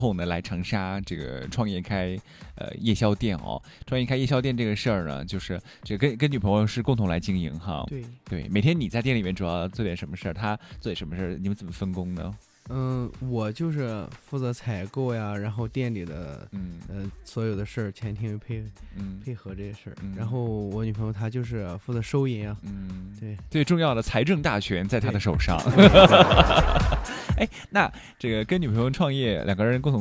后呢来长沙这个创业开夜宵店哦。创业开夜宵店这个事儿呢，就是这跟女朋友是共同来经营哈。 对对，每天你在店里面主要做点什么事儿，他做点什么事儿，你们怎么分工呢？ 我就是负责采购呀，然后店里的所有的事儿，前厅配合这些事儿。然后我女朋友她就是负责收银啊。对， 最重要的财政大权在她的手上。哎，那这个跟女朋友创业，两个人共同